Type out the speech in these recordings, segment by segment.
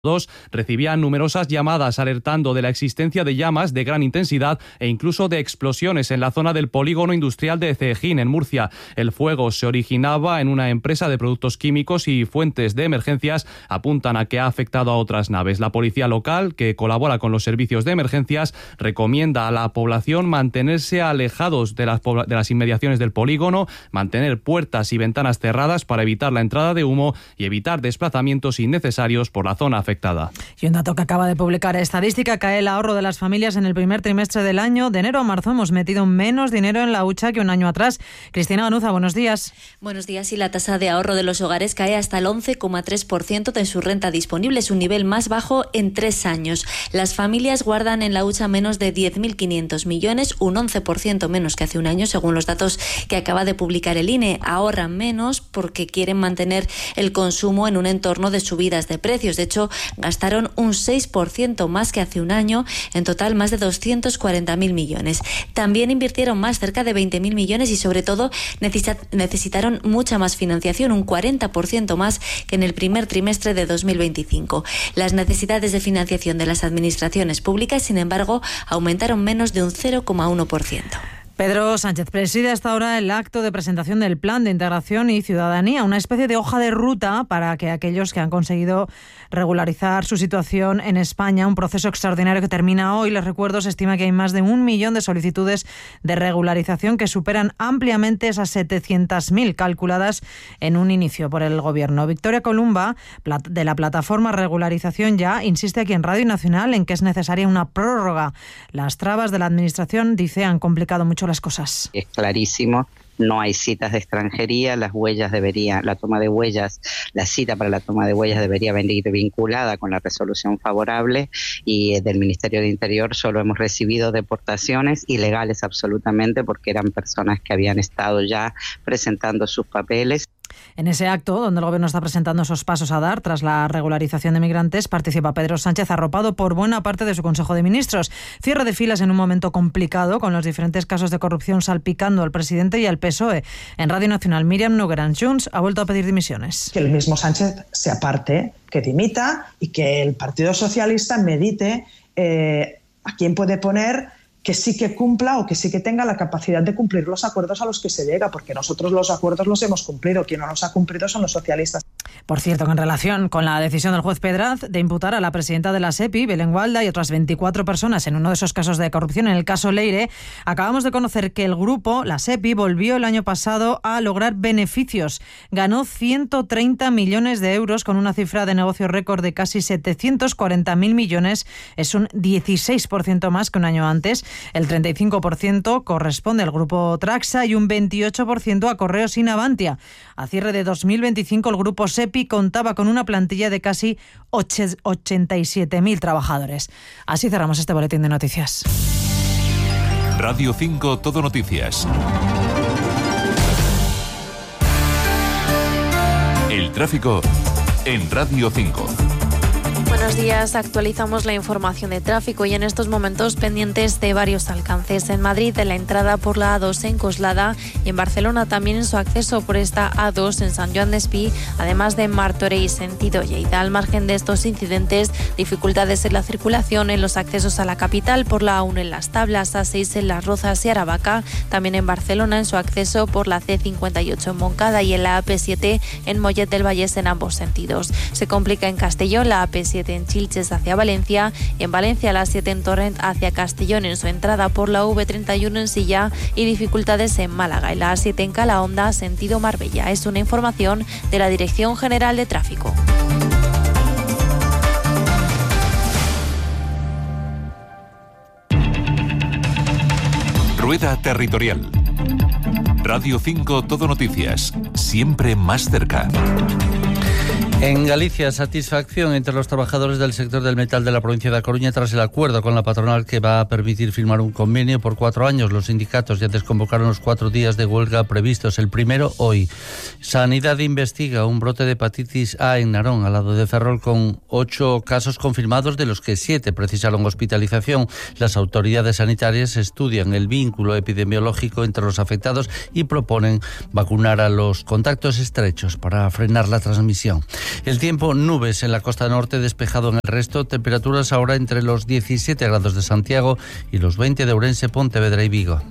recibían numerosas llamadas alertando de la existencia de llamas de gran intensidad e incluso de explosiones en la zona del polígono industrial de Cejín, en Murcia. El fuego se originaba en una empresa de productos químicos y fuentes de emergencias apuntan a que ha afectado a otras naves. La policía local, que colabora con los servicios de emergencias, recomienda a la población mantenerse alejados de las inmediaciones del polígono, mantener puertas y ventanas cerradas para evitar la entrada de humo y evitar desplazamientos innecesarios por la zona afectada. Y un dato que acaba de publicar Estadística: cae el ahorro de las familias en el primer trimestre del año. De enero a marzo hemos metido menos dinero en la hucha que un año atrás. Cristina Ganuza, buenos días. Buenos días. Y la tasa de ahorro de los hogares cae hasta el 11,3% de su renta disponible. Es un nivel más bajo en 3 años. Las familias guardan en la hucha menos de 10.500 millones, un 11% menos que hace un año, según los datos que acaba de publicar el INE. Ahorran menos porque quieren mantener el consumo en un entorno de subidas de precios. De hecho, gastaron un 6% más que hace un año, en total más de 240.000 millones. También invirtieron más, cerca de 20.000 millones, y sobre todo necesitaron mucha más financiación, un 40% más que en el primer trimestre de 2025. Las necesidades de financiación de las administraciones públicas, sin embargo, aumentaron menos de un 0,1%. Pedro Sánchez preside hasta ahora el acto de presentación del Plan de Integración y Ciudadanía, una especie de hoja de ruta para que aquellos que han conseguido regularizar su situación en España, un proceso extraordinario que termina hoy. Les recuerdo, se estima que hay más de 1 millón de solicitudes de regularización que superan ampliamente esas 700.000 calculadas en un inicio por el Gobierno. Victoria Columba, de la plataforma Regularización Ya, insiste aquí en Radio Nacional en que es necesaria una prórroga. Las trabas de la Administración, dice, han complicado mucho las cosas. Es clarísimo. No hay citas de extranjería, la cita para la toma de huellas debería venir vinculada con la resolución favorable, y del Ministerio de Interior solo hemos recibido deportaciones ilegales absolutamente, porque eran personas que habían estado ya presentando sus papeles. En ese acto, donde el Gobierno está presentando esos pasos a dar tras la regularización de migrantes, participa Pedro Sánchez, arropado por buena parte de su Consejo de Ministros. Cierre de filas en un momento complicado, con los diferentes casos de corrupción salpicando al presidente y al PSOE. En Radio Nacional, Míriam Nogueran Junts ha vuelto a pedir dimisiones. Que el mismo Sánchez se aparte, que dimita, y que el Partido Socialista medite a quién puede poner que sí que cumpla o que sí que tenga la capacidad de cumplir los acuerdos a los que se llega, porque nosotros los acuerdos los hemos cumplido, quien no los ha cumplido son los socialistas. Por cierto, que en relación con la decisión del juez Pedraz de imputar a la presidenta de la SEPI, Belén Gualda, y otras 24 personas en uno de esos casos de corrupción, en el caso Leire, acabamos de conocer que el grupo, la SEPI, volvió el año pasado a lograr beneficios. Ganó 130 millones de euros con una cifra de negocio récord de casi 740.000 millones. Es un 16% más que un año antes. El 35% corresponde al grupo Traxa y un 28% a Correos y Navantia. A cierre de 2025, el grupo SEPI contaba con una plantilla de casi 87.000 trabajadores. Así cerramos este boletín de noticias. Radio 5 Todo Noticias. El tráfico en Radio 5. Buenos días, actualizamos la información de tráfico y en estos momentos pendientes de varios alcances. En Madrid, en la entrada por la A2 en Coslada, y en Barcelona también en su acceso por esta A2 en San Joan d'Espí, además de Martorell sentido Lleida. Al margen de estos incidentes, dificultades en la circulación en los accesos a la capital por la A1 en Las Tablas, A6 en Las Rozas y Aravaca, también en Barcelona en su acceso por la C58 en Montcada y en la AP7 en Mollet del Vallès en ambos sentidos. Se complica en Castellón la AP7 en Chilches hacia Valencia, y en Valencia la 7 en Torrent hacia Castellón en su entrada por la V31 en Silla, y dificultades en Málaga y la A7 en Calahonda sentido Marbella. Es una información de la Dirección General de Tráfico. Rueda Territorial. Radio 5 Todo Noticias. Siempre más cerca. En Galicia, satisfacción entre los trabajadores del sector del metal de la provincia de A Coruña tras el acuerdo con la patronal que va a permitir firmar un convenio por 4 años. Los sindicatos ya desconvocaron los 4 días de huelga previstos, el primero hoy. Sanidad investiga un brote de hepatitis A en Narón, al lado de Ferrol, con 8 casos confirmados, de los que 7 precisaron hospitalización. Las autoridades sanitarias estudian el vínculo epidemiológico entre los afectados y proponen vacunar a los contactos estrechos para frenar la transmisión. El tiempo, nubes en la costa norte, despejado en el resto. Temperaturas ahora entre los 17 grados de Santiago y los 20 de Ourense, Pontevedra y Vigo.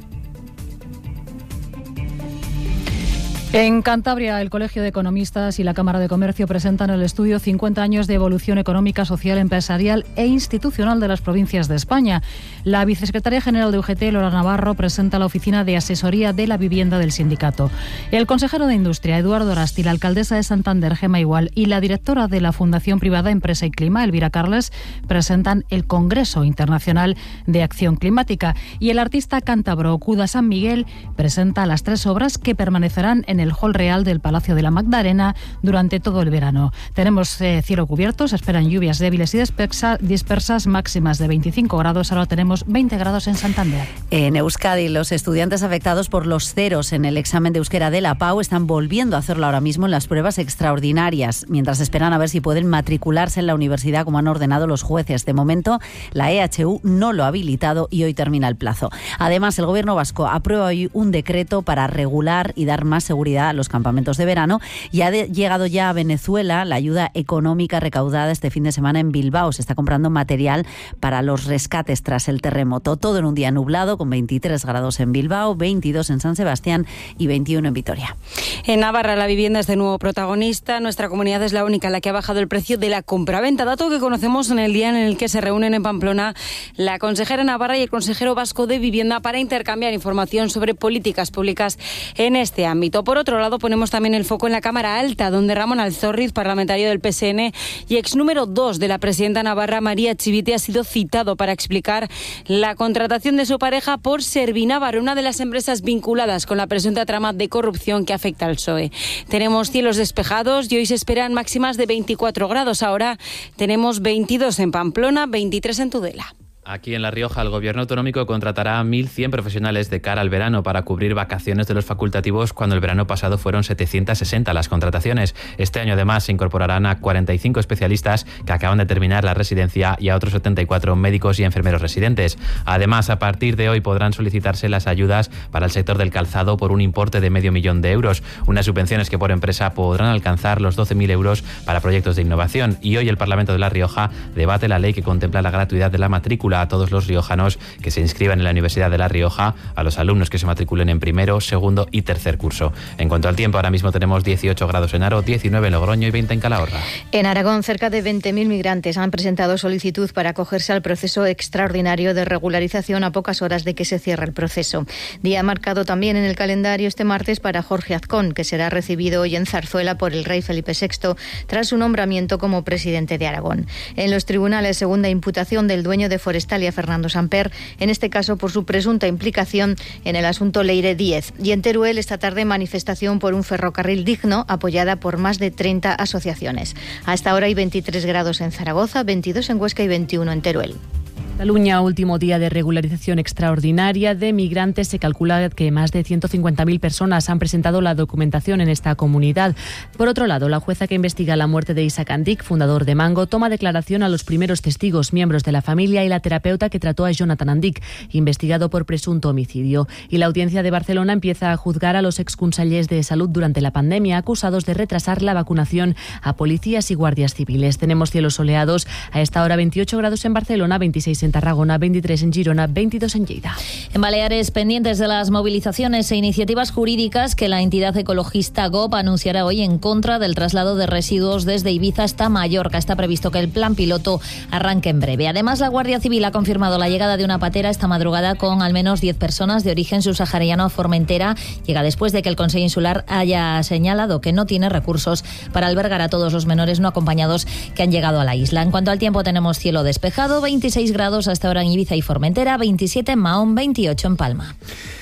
En Cantabria, el Colegio de Economistas y la Cámara de Comercio presentan el estudio 50 años de evolución económica, social, empresarial e institucional de las provincias de España. La vicesecretaria general de UGT, Lola Navarro, presenta la oficina de asesoría de la vivienda del sindicato. El consejero de Industria, Eduardo Arasti, la alcaldesa de Santander, Gemma Igual, y la directora de la Fundación Privada Empresa y Clima, Elvira Carles, presentan el Congreso Internacional de Acción Climática. Y el artista cántabro Cuda San Miguel presenta las 3 obras que permanecerán en el Hall Real del Palacio de la Magdalena durante todo el verano. Tenemos cielo cubierto, se esperan lluvias débiles y dispersas, máximas de 25 grados. Ahora tenemos 20 grados en Santander. En Euskadi, los estudiantes afectados por los ceros en el examen de euskera de la PAU están volviendo a hacerlo ahora mismo en las pruebas extraordinarias, mientras esperan a ver si pueden matricularse en la universidad como han ordenado los jueces. De momento, la EHU no lo ha habilitado y hoy termina el plazo. Además, el Gobierno vasco aprueba hoy un decreto para regular y dar más seguridad a los campamentos de verano, y ha llegado ya a Venezuela la ayuda económica recaudada este fin de semana en Bilbao. Se está comprando material para los rescates tras el terremoto. Todo en un día nublado, con 23 grados en Bilbao, 22 en San Sebastián y 21 en Vitoria. En Navarra, la vivienda es de nuevo protagonista. Nuestra comunidad es la única en la que ha bajado el precio de la compraventa, dato que conocemos en el día en el que se reúnen en Pamplona la consejera navarra y el consejero vasco de Vivienda para intercambiar información sobre políticas públicas en este ámbito. Por otro lado, ponemos también el foco en la Cámara Alta, donde Ramón Alzorriz, parlamentario del PSN y ex número 2 de la presidenta navarra María Chivite, ha sido citado para explicar la contratación de su pareja por Servinavar, una de las empresas vinculadas con la presunta trama de corrupción que afecta al PSOE. Tenemos cielos despejados y hoy se esperan máximas de 24 grados. Ahora tenemos 22 en Pamplona, 23 en Tudela. Aquí en La Rioja, el Gobierno autonómico contratará 1.100 profesionales de cara al verano para cubrir vacaciones de los facultativos, cuando el verano pasado fueron 760 las contrataciones. Este año, además, se incorporarán a 45 especialistas que acaban de terminar la residencia y a otros 74 médicos y enfermeros residentes. Además, a partir de hoy podrán solicitarse las ayudas para el sector del calzado por un importe de $500.000 de euros. Unas subvenciones que por empresa podrán alcanzar los 12.000 euros para proyectos de innovación. Y hoy el Parlamento de La Rioja debate la ley que contempla la gratuidad de la matrícula a todos los riojanos que se inscriban en la Universidad de La Rioja, a los alumnos que se matriculen en primero, segundo y tercer curso. En cuanto al tiempo, ahora mismo tenemos 18 grados en Haro, 19 en Logroño y 20 en Calahorra. En Aragón, cerca de 20.000 migrantes han presentado solicitud para acogerse al proceso extraordinario de regularización a pocas horas de que se cierre el proceso. Día marcado también en el calendario este martes para Jorge Azcón, que será recibido hoy en Zarzuela por el rey Felipe VI tras su nombramiento como presidente de Aragón. En los tribunales, segunda imputación del dueño de Forestalia, Fernando Samper, en este caso por su presunta implicación en el asunto Leire 10. Y en Teruel, esta tarde, manifestación por un ferrocarril digno, apoyada por más de 30 asociaciones. Hasta ahora hay 23 grados en Zaragoza, 22 en Huesca y 21 en Teruel. Cataluña, último día de regularización extraordinaria de migrantes. Se calcula que más de 150.000 personas han presentado la documentación en esta comunidad. Por otro lado, la jueza que investiga la muerte de Isaac Andic, fundador de Mango, toma declaración a los primeros testigos, miembros de la familia y la terapeuta que trató a Jonathan Andic, investigado por presunto homicidio. Y la audiencia de Barcelona empieza a juzgar a los exconsellers de salud durante la pandemia, acusados de retrasar la vacunación a policías y guardias civiles. Tenemos cielos soleados, a esta hora 28 grados en Barcelona, 26 en Tarragona, 23 en Girona, 22 en Lleida. En Baleares, pendientes de las movilizaciones e iniciativas jurídicas que la entidad ecologista GOP anunciará hoy en contra del traslado de residuos desde Ibiza hasta Mallorca. Está previsto que el plan piloto arranque en breve. Además, la Guardia Civil ha confirmado la llegada de una patera esta madrugada con al menos 10 personas de origen subsahariano a Formentera. Llega después de que el Consejo Insular haya señalado que no tiene recursos para albergar a todos los menores no acompañados que han llegado a la isla. En cuanto al tiempo, tenemos cielo despejado, 26 grados hasta ahora en Ibiza y Formentera, 27 en Mahón, 28 en Palma.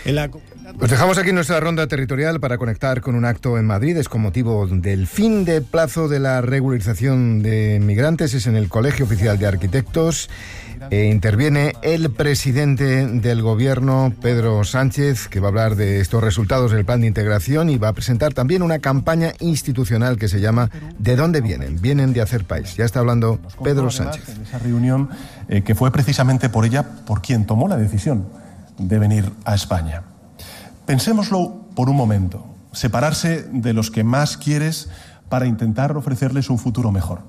Pues dejamos aquí nuestra ronda territorial para conectar con un acto en Madrid. Es con motivo del fin de plazo de la regularización de migrantes. Es en el Colegio Oficial de Arquitectos. Interviene el presidente del Gobierno, Pedro Sánchez, que va a hablar de estos resultados del plan de integración y va a presentar también una campaña institucional que se llama ¿De dónde vienen? Vienen de hacer país. Ya está hablando Pedro Sánchez. En esa reunión que fue precisamente por ella por quien tomó la decisión de venir a España. Pensémoslo por un momento. Separarse de los que más quieres para intentar ofrecerles un futuro mejor.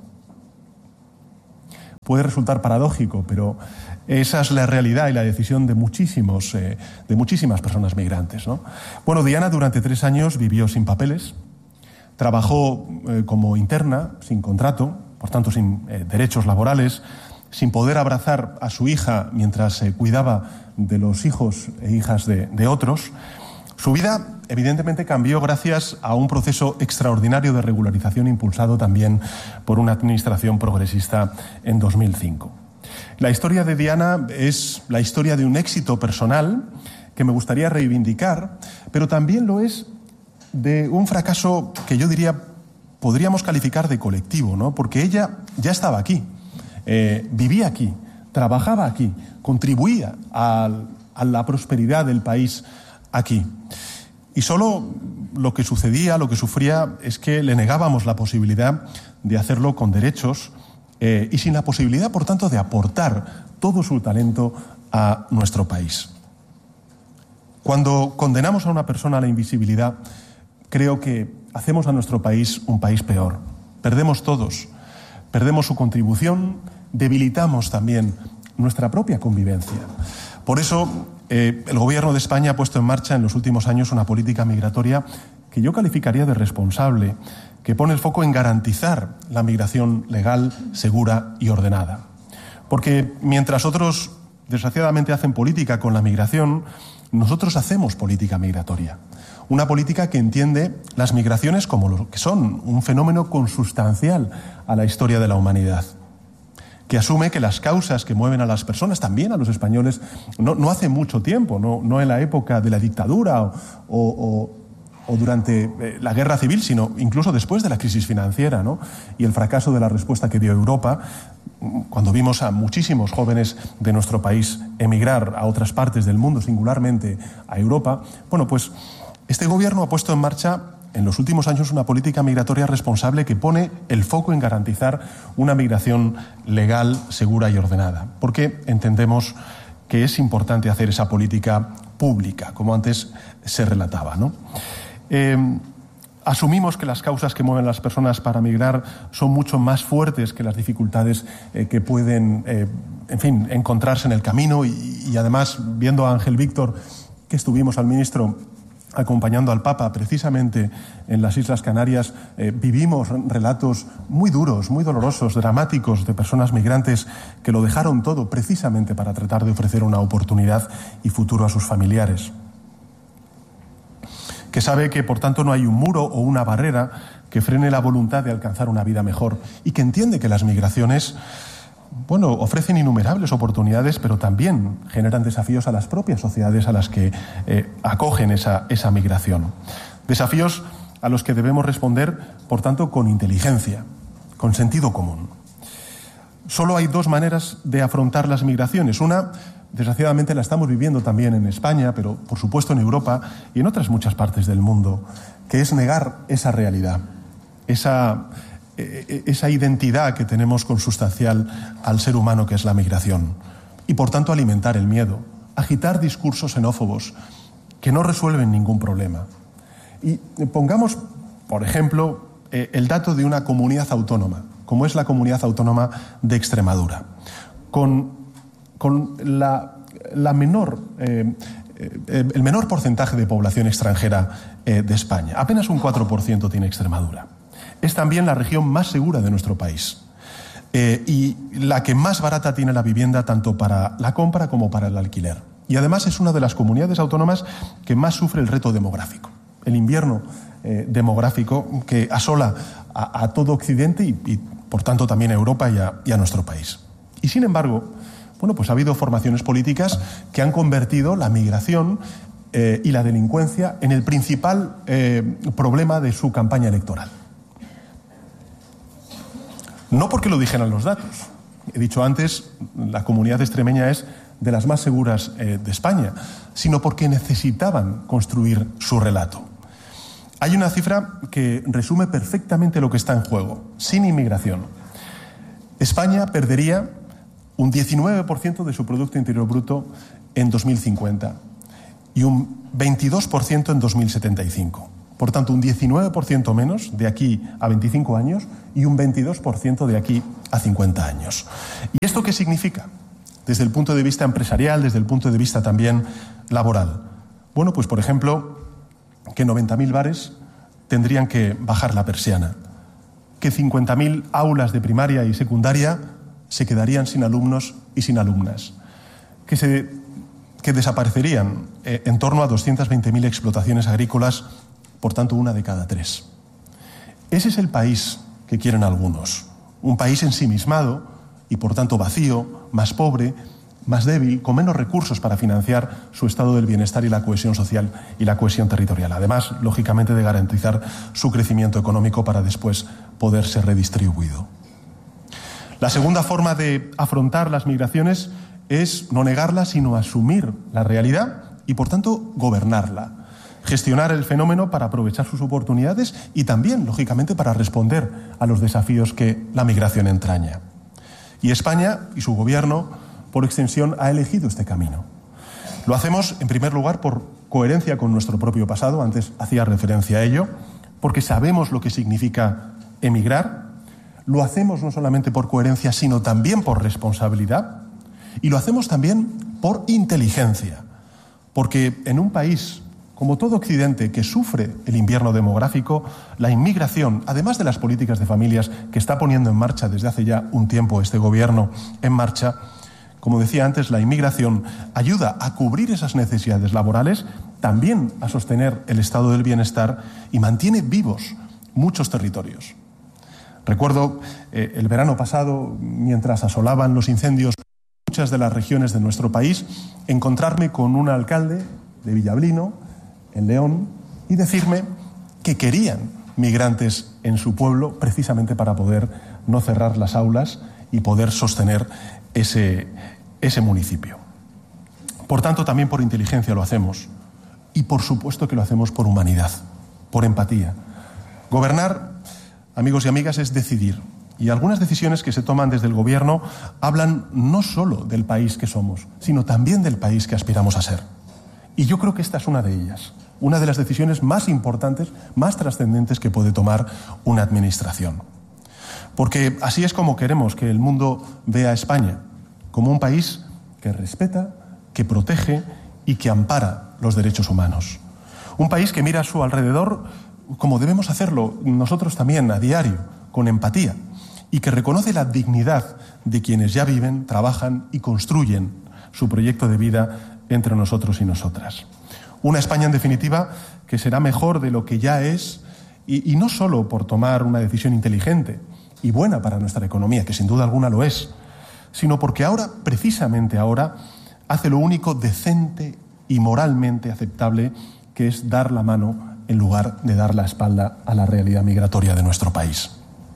Puede resultar paradójico, pero esa es la realidad y la decisión de muchísimas personas migrantes, ¿no? Bueno, Diana durante 3 años vivió sin papeles, trabajó como interna, sin contrato, por tanto sin derechos laborales, sin poder abrazar a su hija mientras cuidaba de los hijos e hijas de otros. Su vida evidentemente cambió gracias a un proceso extraordinario de regularización impulsado también por una administración progresista en 2005. La historia de Diana es la historia de un éxito personal que me gustaría reivindicar, pero también lo es de un fracaso que yo diría podríamos calificar de colectivo, ¿no? Porque ella ya estaba aquí, vivía aquí, trabajaba aquí, contribuía a la prosperidad del país aquí. Y solo lo que sucedía, lo que sufría, es que le negábamos la posibilidad de hacerlo con derechos y sin la posibilidad, por tanto, de aportar todo su talento a nuestro país. Cuando condenamos a una persona a la invisibilidad, creo que hacemos a nuestro país un país peor. Perdemos todos, perdemos su contribución, debilitamos también nuestra propia convivencia. Por eso, el Gobierno de España ha puesto en marcha en los últimos años una política migratoria que yo calificaría de responsable, que pone el foco en garantizar la migración legal, segura y ordenada. Porque mientras otros, desgraciadamente, hacen política con la migración, nosotros hacemos política migratoria. Una política que entiende las migraciones como lo que son, un fenómeno consustancial a la historia de la humanidad, que asume que las causas que mueven a las personas, también a los españoles, no hace mucho tiempo, no en la época de la dictadura o durante la guerra civil, sino incluso después de la crisis financiera, ¿no? Y el fracaso de la respuesta que dio Europa, cuando vimos a muchísimos jóvenes de nuestro país emigrar a otras partes del mundo, singularmente a Europa. Bueno, pues este gobierno ha puesto en marcha en los últimos años una política migratoria responsable que pone el foco en garantizar una migración legal, segura y ordenada, porque entendemos que es importante hacer esa política pública, como antes se relataba, ¿no? Asumimos que las causas que mueven a las personas para migrar son mucho más fuertes que las dificultades que pueden, encontrarse en el camino y además, viendo a Ángel Víctor, que estuvimos al ministro acompañando al Papa precisamente en las Islas Canarias, vivimos relatos muy duros, muy dolorosos, dramáticos de personas migrantes que lo dejaron todo precisamente para tratar de ofrecer una oportunidad y futuro a sus familiares. Que sabe que, por tanto, no hay un muro o una barrera que frene la voluntad de alcanzar una vida mejor y que entiende que las migraciones, ofrecen innumerables oportunidades, pero también generan desafíos a las propias sociedades a las que acogen esa migración. Desafíos a los que debemos responder, por tanto, con inteligencia, con sentido común. Solo hay 2 maneras de afrontar las migraciones. Una, desgraciadamente, la estamos viviendo también en España, pero por supuesto en Europa y en otras muchas partes del mundo, que es negar esa realidad, esa identidad que tenemos consustancial al ser humano que es la migración. Y por tanto alimentar el miedo, agitar discursos xenófobos que no resuelven ningún problema. Y pongamos, por ejemplo, el dato de una comunidad autónoma, como es la comunidad autónoma de Extremadura, con el menor porcentaje de población extranjera de España. Apenas un 4% tiene Extremadura. Es también la región más segura de nuestro país y la que más barata tiene la vivienda tanto para la compra como para el alquiler. Y además es una de las comunidades autónomas que más sufre el reto demográfico, el invierno demográfico que asola a todo Occidente y por tanto también a Europa y a nuestro país. Y sin embargo, ha habido formaciones políticas que han convertido la migración y la delincuencia en el principal problema de su campaña electoral. No porque lo dijeran los datos. He dicho antes, la comunidad extremeña es de las más seguras de España, sino porque necesitaban construir su relato. Hay una cifra que resume perfectamente lo que está en juego. Sin inmigración, España perdería un 19% de su Producto Interior Bruto en 2050 y un 22% en 2075. Por tanto, un 19% menos de aquí a 25 años y un 22% de aquí a 50 años. ¿Y esto qué significa? Desde el punto de vista empresarial, desde el punto de vista también laboral. Bueno, pues por ejemplo, que 90.000 bares tendrían que bajar la persiana, que 50.000 aulas de primaria y secundaria se quedarían sin alumnos y sin alumnas, que desaparecerían en torno a 220.000 explotaciones agrícolas, por tanto, una de cada 3. Ese es el país que quieren algunos, un país ensimismado y, por tanto, vacío, más pobre, más débil, con menos recursos para financiar su estado del bienestar y la cohesión social y la cohesión territorial. Además, lógicamente, de garantizar su crecimiento económico para después poder ser redistribuido. La segunda forma de afrontar las migraciones es no negarlas, sino asumir la realidad y, por tanto, gobernarla. Gestionar el fenómeno para aprovechar sus oportunidades y también, lógicamente, para responder a los desafíos que la migración entraña. Y España y su gobierno, por extensión, ha elegido este camino. Lo hacemos, en primer lugar, por coherencia con nuestro propio pasado, antes hacía referencia a ello, porque sabemos lo que significa emigrar. Lo hacemos no solamente por coherencia, sino también por responsabilidad. Y lo hacemos también por inteligencia, porque en un país como todo Occidente que sufre el invierno demográfico, la inmigración, además de las políticas de familias que está poniendo en marcha desde hace ya un tiempo este gobierno en marcha, como decía antes, la inmigración ayuda a cubrir esas necesidades laborales, también a sostener el estado del bienestar y mantiene vivos muchos territorios. Recuerdo el verano pasado, mientras asolaban los incendios en muchas de las regiones de nuestro país, encontrarme con un alcalde de Villablino, en León, y decirme que querían migrantes en su pueblo precisamente para poder no cerrar las aulas y poder sostener ese municipio. Por tanto, también por inteligencia lo hacemos y por supuesto que lo hacemos por humanidad, por empatía. Gobernar, amigos y amigas, es decidir. Y algunas decisiones que se toman desde el gobierno hablan no solo del país que somos, sino también del país que aspiramos a ser. Y yo creo que esta es una de ellas, una de las decisiones más importantes, más trascendentes que puede tomar una administración. Porque así es como queremos que el mundo vea a España, como un país que respeta, que protege y que ampara los derechos humanos. Un país que mira a su alrededor como debemos hacerlo nosotros también a diario, con empatía, y que reconoce la dignidad de quienes ya viven, trabajan y construyen su proyecto de vida entre nosotros y nosotras. Una España, en definitiva, que será mejor de lo que ya es, y no solo por tomar una decisión inteligente y buena para nuestra economía, que sin duda alguna lo es, sino porque ahora, precisamente ahora, hace lo único decente y moralmente aceptable, que es dar la mano en lugar de dar la espalda a la realidad migratoria de nuestro país.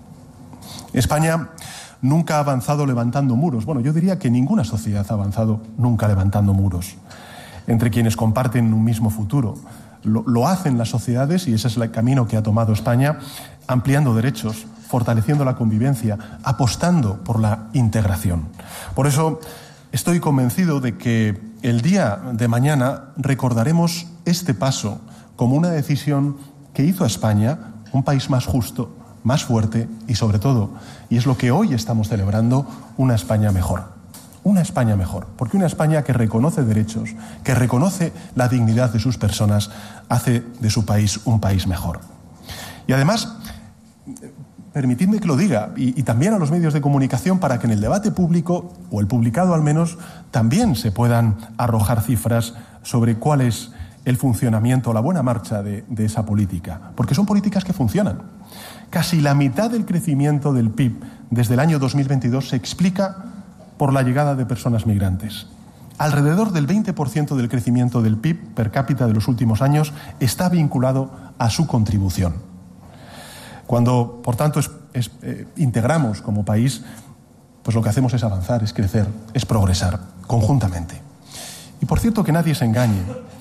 España nunca ha avanzado levantando muros. Bueno, yo diría que ninguna sociedad ha avanzado nunca levantando muros entre quienes comparten un mismo futuro. Lo hacen las sociedades, y ese es el camino que ha tomado España, ampliando derechos, fortaleciendo la convivencia, apostando por la integración. Por eso estoy convencido de que el día de mañana recordaremos este paso como una decisión que hizo a España un país más justo, más fuerte y, sobre todo, y es lo que hoy estamos celebrando, una España mejor. Una España mejor, porque una España que reconoce derechos, que reconoce la dignidad de sus personas, hace de su país un país mejor. Y además, permitidme que lo diga, y también a los medios de comunicación, para que en el debate público, o el publicado al menos, también se puedan arrojar cifras sobre cuál es el funcionamiento, la buena marcha de esa política, porque son políticas que funcionan. Casi la mitad del crecimiento del PIB desde el año 2022 se explica por la llegada de personas migrantes. Alrededor del 20% del crecimiento del PIB per cápita de los últimos años está vinculado a su contribución. Cuando, por tanto, integramos como país, pues lo que hacemos es avanzar, es crecer, es progresar conjuntamente. Y por cierto, que nadie se engañe.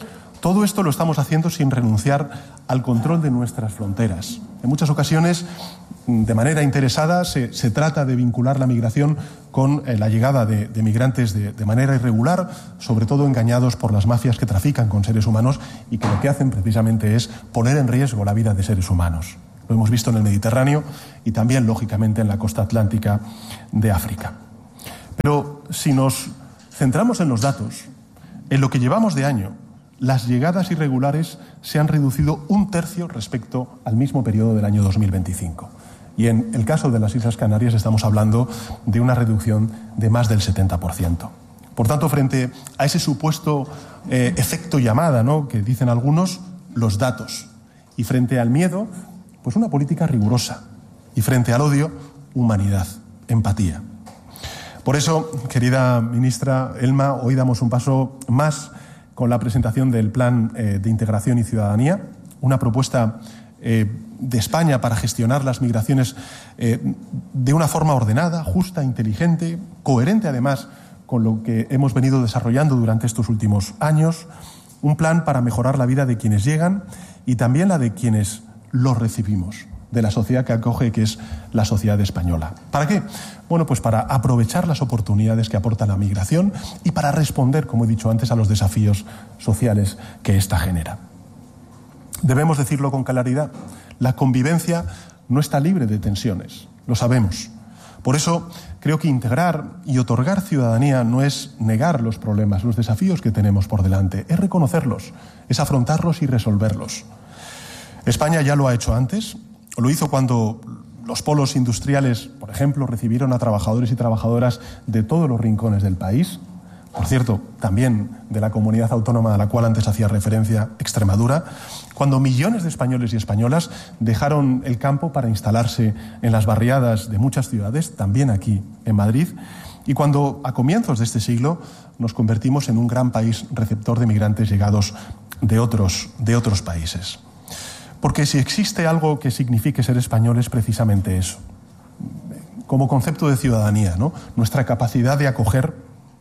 Todo esto lo estamos haciendo sin renunciar al control de nuestras fronteras. En muchas ocasiones, de manera interesada, se trata de vincular la migración con la llegada de migrantes de manera irregular, sobre todo engañados por las mafias que trafican con seres humanos y que lo que hacen precisamente es poner en riesgo la vida de seres humanos. Lo hemos visto en el Mediterráneo y también, lógicamente, en la costa atlántica de África. Pero si nos centramos en los datos, en lo que llevamos de año, las llegadas irregulares se han reducido 1/3 respecto al mismo periodo del año 2025. Y en el caso de las Islas Canarias estamos hablando de una reducción de más del 70%. Por tanto, frente a ese supuesto efecto llamada, ¿no?, que dicen algunos, los datos. Y frente al miedo, pues una política rigurosa. Y frente al odio, humanidad, empatía. Por eso, querida ministra Elma, hoy damos un paso más con la presentación del Plan de Integración y Ciudadanía, una propuesta de España para gestionar las migraciones de una forma ordenada, justa, inteligente, coherente además con lo que hemos venido desarrollando durante estos últimos años, un plan para mejorar la vida de quienes llegan y también la de quienes los recibimos, de la sociedad que acoge, que es la sociedad española. ¿Para qué? Bueno, pues para aprovechar las oportunidades que aporta la migración y para responder, como he dicho antes, a los desafíos sociales que ésta genera. Debemos decirlo con claridad, la convivencia no está libre de tensiones, lo sabemos. Por eso creo que integrar y otorgar ciudadanía no es negar los problemas, los desafíos que tenemos por delante, es reconocerlos, es afrontarlos y resolverlos. España ya lo ha hecho antes. Lo hizo cuando los polos industriales, por ejemplo, recibieron a trabajadores y trabajadoras de todos los rincones del país. Por cierto, también de la comunidad autónoma a la cual antes hacía referencia, Extremadura, cuando millones de españoles y españolas dejaron el campo para instalarse en las barriadas de muchas ciudades, también aquí en Madrid, y cuando a comienzos de este siglo nos convertimos en un gran país receptor de migrantes llegados de otros países. Porque si existe algo que signifique ser español es precisamente eso. Como concepto de ciudadanía, ¿no? Nuestra capacidad de acoger,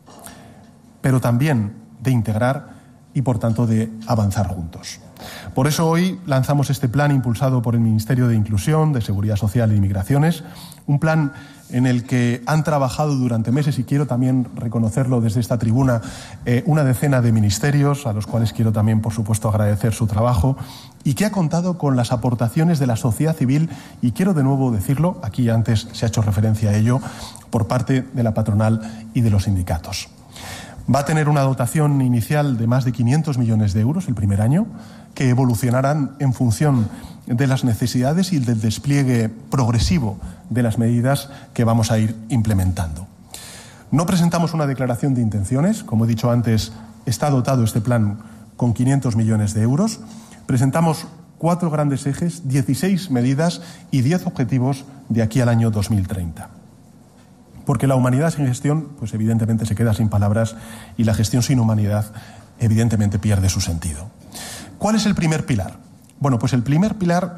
pero también de integrar y, por tanto, de avanzar juntos. Por eso hoy lanzamos este plan impulsado por el Ministerio de Inclusión, de Seguridad Social y Migraciones, un plan en el que han trabajado durante meses, y quiero también reconocerlo desde esta tribuna, una decena de ministerios, a los cuales quiero también, por supuesto, agradecer su trabajo, y que ha contado con las aportaciones de la sociedad civil, y quiero de nuevo decirlo, aquí antes se ha hecho referencia a ello, por parte de la patronal y de los sindicatos. Va a tener una dotación inicial de más de 500 millones de euros el primer año, que evolucionarán en función de las necesidades y del despliegue progresivo de las medidas que vamos a ir implementando. No presentamos una declaración de intenciones, como he dicho antes, está dotado este plan con 500 millones de euros. Presentamos 4 grandes ejes, 16 medidas y 10 objetivos de aquí al año 2030. Porque la humanidad sin gestión, pues evidentemente se queda sin palabras, y la gestión sin humanidad evidentemente pierde su sentido. ¿Cuál es el primer pilar? Bueno, pues el primer pilar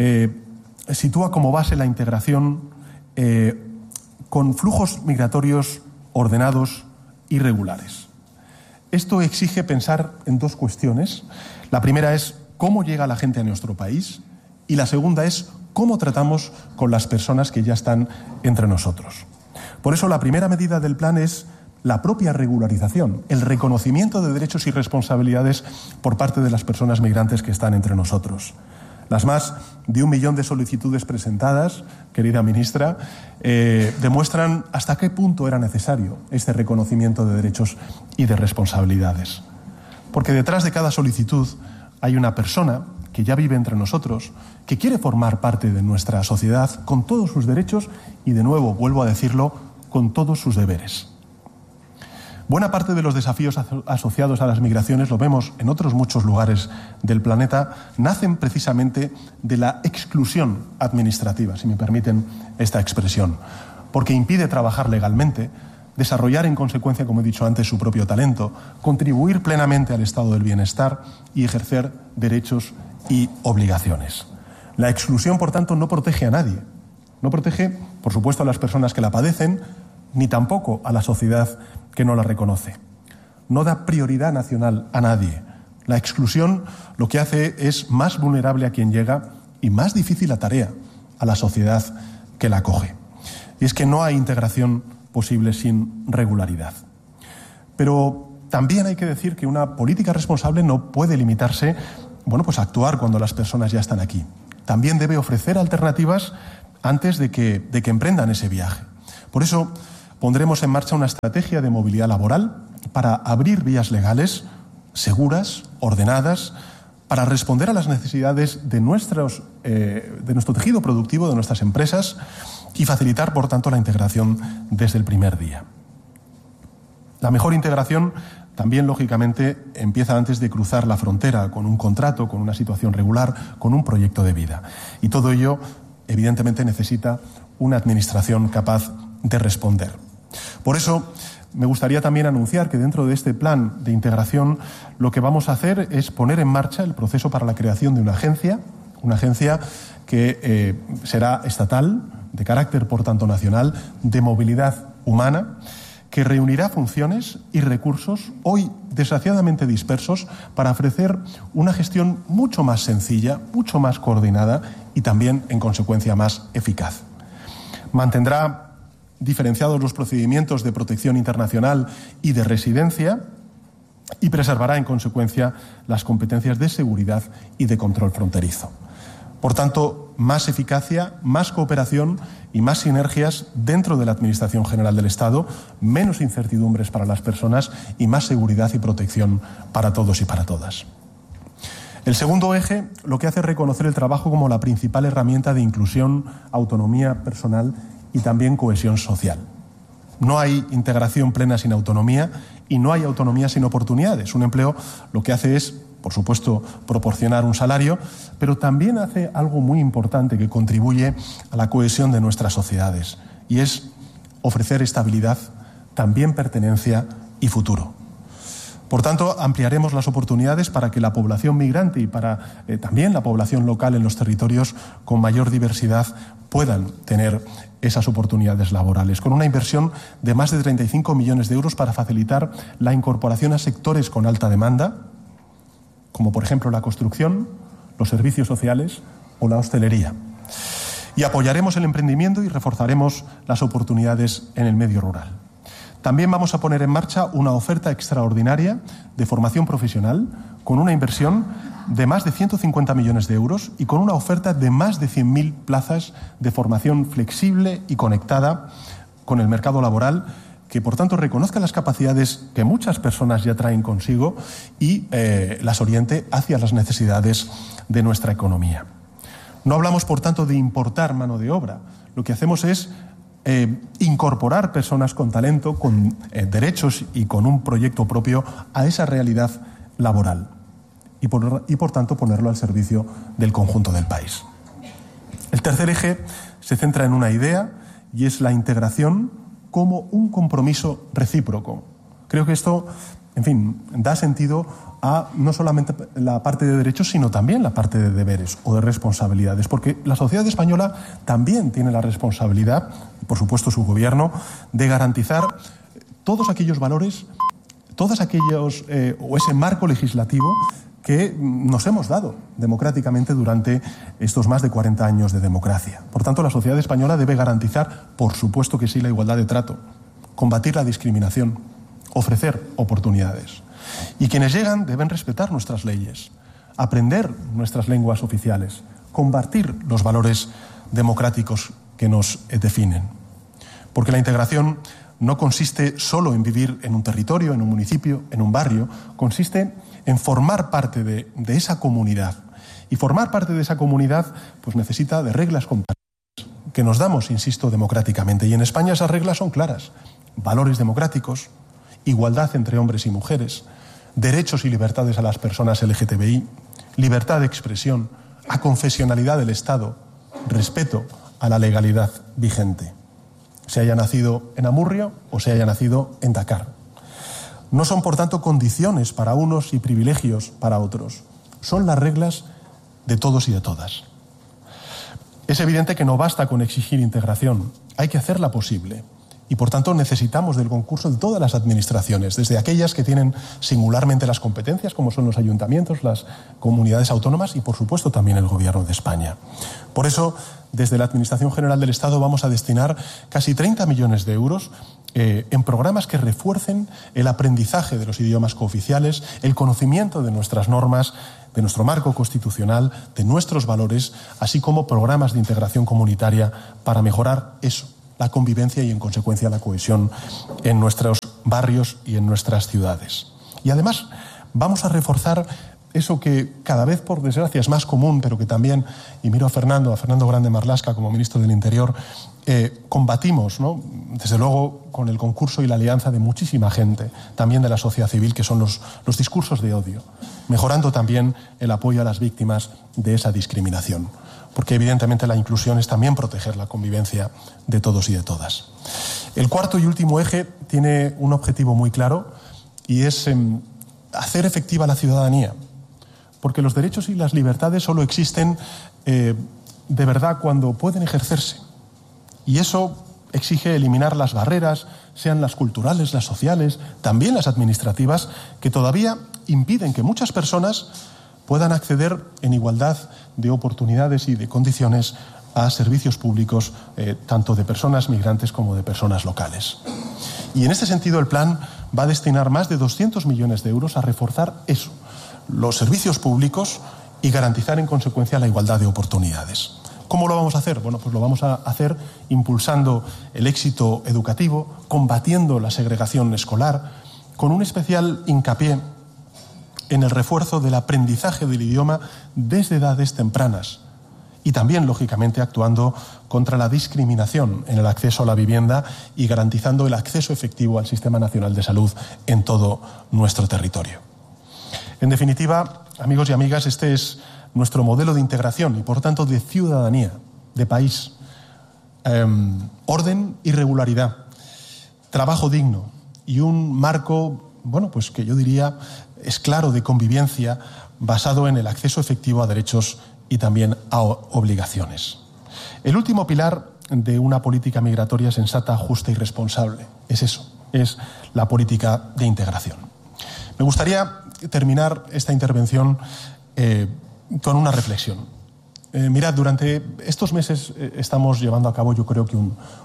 sitúa como base la integración con flujos migratorios ordenados y regulares. Esto exige pensar en 2 cuestiones. La primera es cómo llega la gente a nuestro país y la segunda es cómo tratamos con las personas que ya están entre nosotros. Por eso la primera medida del plan es la propia regularización, el reconocimiento de derechos y responsabilidades por parte de las personas migrantes que están entre nosotros. Las más de 1 millón de solicitudes presentadas, querida ministra, demuestran hasta qué punto era necesario este reconocimiento de derechos y de responsabilidades. Porque detrás de cada solicitud hay una persona que ya vive entre nosotros, que quiere formar parte de nuestra sociedad con todos sus derechos y, de nuevo, vuelvo a decirlo, con todos sus deberes. Buena parte de los desafíos asociados a las migraciones, lo vemos en otros muchos lugares del planeta, nacen precisamente de la exclusión administrativa, si me permiten esta expresión, porque impide trabajar legalmente, desarrollar en consecuencia, como he dicho antes, su propio talento, contribuir plenamente al estado del bienestar y ejercer derechos y obligaciones. La exclusión, por tanto, no protege a nadie. No protege, por supuesto, a las personas que la padecen, ni tampoco a la sociedad que no la reconoce. No da prioridad nacional a nadie. La exclusión lo que hace es más vulnerable a quien llega y más difícil la tarea a la sociedad que la acoge. Y es que no hay integración posible sin regularidad. Pero también hay que decir que una política responsable no puede limitarse, a actuar cuando las personas ya están aquí. También debe ofrecer alternativas antes de que emprendan ese viaje. Por eso pondremos en marcha una estrategia de movilidad laboral para abrir vías legales seguras, ordenadas, para responder a las necesidades de nuestro tejido productivo, de nuestras empresas, y facilitar, por tanto, la integración desde el primer día. La mejor integración también, lógicamente, empieza antes de cruzar la frontera, con un contrato, con una situación regular, con un proyecto de vida. Y todo ello, evidentemente, necesita una administración capaz de responder. Por eso, me gustaría también anunciar que dentro de este plan de integración lo que vamos a hacer es poner en marcha el proceso para la creación de una agencia que será estatal, de carácter, por tanto, nacional, de movilidad humana, que reunirá funciones y recursos hoy desgraciadamente dispersos para ofrecer una gestión mucho más sencilla, mucho más coordinada y también, en consecuencia, más eficaz. Mantendrá diferenciados los procedimientos de protección internacional y de residencia y preservará, en consecuencia, las competencias de seguridad y de control fronterizo. Por tanto, más eficacia, más cooperación y más sinergias dentro de la Administración General del Estado, menos incertidumbres para las personas y más seguridad y protección para todos y para todas. El segundo eje lo que hace es reconocer el trabajo como la principal herramienta de inclusión, autonomía personal y también cohesión social. No hay integración plena sin autonomía y no hay autonomía sin oportunidades. Un empleo lo que hace es, por supuesto, proporcionar un salario, pero también hace algo muy importante que contribuye a la cohesión de nuestras sociedades, y es ofrecer estabilidad, también pertenencia y futuro. Por tanto, ampliaremos las oportunidades para que la población migrante y para también la población local en los territorios con mayor diversidad puedan tener esas oportunidades laborales, con una inversión de más de 35 millones de euros para facilitar la incorporación a sectores con alta demanda, como por ejemplo la construcción, los servicios sociales o la hostelería. Y apoyaremos el emprendimiento y reforzaremos las oportunidades en el medio rural. También vamos a poner en marcha una oferta extraordinaria de formación profesional con una inversión de más de 150 millones de euros y con una oferta de más de 100.000 plazas de formación flexible y conectada con el mercado laboral, que por tanto reconozca las capacidades que muchas personas ya traen consigo y las oriente hacia las necesidades de nuestra economía. No hablamos, por tanto, de importar mano de obra. Lo que hacemos es incorporar personas con talento, con derechos y con un proyecto propio a esa realidad laboral y por tanto ponerlo al servicio del conjunto del país. El tercer eje se centra en una idea y es la integración como un compromiso recíproco. Creo que esto, en fin, da sentido a no solamente la parte de derechos, sino también la parte de deberes o de responsabilidades, porque la sociedad española también tiene la responsabilidad, y por supuesto su gobierno, de garantizar todos aquellos valores, todos aquellos o ese marco legislativo que nos hemos dado democráticamente durante estos más de 40 años de democracia. Por tanto, la sociedad española debe garantizar, por supuesto que sí, la igualdad de trato, combatir la discriminación, ofrecer oportunidades. Y quienes llegan deben respetar nuestras leyes, aprender nuestras lenguas oficiales, compartir los valores democráticos que nos definen. Porque la integración no consiste solo en vivir en un territorio, en un municipio, en un barrio, consiste en formar parte de esa comunidad. Y formar parte de esa comunidad pues necesita de reglas compartidas que nos damos, insisto, democráticamente. Y en España esas reglas son claras. Valores democráticos, igualdad entre hombres y mujeres, derechos y libertades a las personas LGTBI, libertad de expresión, aconfesionalidad del Estado, respeto a la legalidad vigente, se haya nacido en Amurrio o se haya nacido en Dakar. No son, por tanto, condiciones para unos y privilegios para otros. Son las reglas de todos y de todas. Es evidente que no basta con exigir integración, hay que hacerla posible. Y por tanto necesitamos del concurso de todas las administraciones, desde aquellas que tienen singularmente las competencias, como son los ayuntamientos, las comunidades autónomas y por supuesto también el Gobierno de España. Por eso, desde la Administración General del Estado vamos a destinar casi 30 millones de euros en programas que refuercen el aprendizaje de los idiomas cooficiales, el conocimiento de nuestras normas, de nuestro marco constitucional, de nuestros valores, así como programas de integración comunitaria para mejorar eso, la convivencia y en consecuencia la cohesión en nuestros barrios y en nuestras ciudades. Y además vamos a reforzar eso que cada vez por desgracia es más común, pero que también, y miro a Fernando Grande Marlaska como ministro del Interior, combatimos, ¿no? Desde luego con el concurso y la alianza de muchísima gente, también de la sociedad civil, que son los discursos de odio, mejorando también el apoyo a las víctimas de esa discriminación. Porque evidentemente la inclusión es también proteger la convivencia de todos y de todas. El cuarto y último eje tiene un objetivo muy claro y es hacer efectiva la ciudadanía. Porque los derechos y las libertades solo existen de verdad cuando pueden ejercerse. Y eso exige eliminar las barreras, sean las culturales, las sociales, también las administrativas, que todavía impiden que muchas personas puedan acceder en igualdad de oportunidades y de condiciones a servicios públicos, tanto de personas migrantes como de personas locales. Y en este sentido el plan va a destinar más de 200 millones de euros a reforzar eso, los servicios públicos y garantizar en consecuencia la igualdad de oportunidades. ¿Cómo lo vamos a hacer? Bueno, pues lo vamos a hacer impulsando el éxito educativo, combatiendo la segregación escolar, con un especial hincapié en el refuerzo del aprendizaje del idioma desde edades tempranas y también, lógicamente, actuando contra la discriminación en el acceso a la vivienda y garantizando el acceso efectivo al Sistema Nacional de Salud en todo nuestro territorio. En definitiva, amigos y amigas, este es nuestro modelo de integración y, por tanto, de ciudadanía, de país. Orden y regularidad, trabajo digno y un marco, bueno, pues que yo diría es claro, de convivencia basado en el acceso efectivo a derechos y también a obligaciones. El último pilar de una política migratoria sensata, justa y responsable es eso, es la política de integración. Me gustaría terminar esta intervención con una reflexión. Mirad, durante estos meses estamos llevando a cabo, yo creo que